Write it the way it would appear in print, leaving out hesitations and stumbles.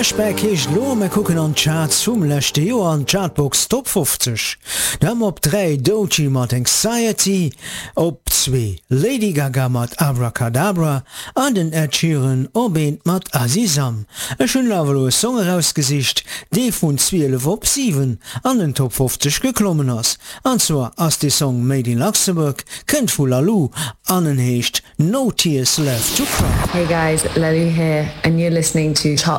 Flashback hecht lo me kucken an Charts vum lechte Joer an Chartbox Top 50. Dam op 3 Doechii mat Anxiety, op 2 Lady Gaga mat Abracadabra, an den Ed Sheeran opbeent mat Azizam. Ech hun laweloe Song herausgesicht, dee vun 12 op 7 an den Top 50 geklommen ass. Anzwer ass de Song Made in Luxembourg kënnt vu Lalou an en heecht No Tears Left to Cry. Hey guys, Lelu here, and you're listening to Top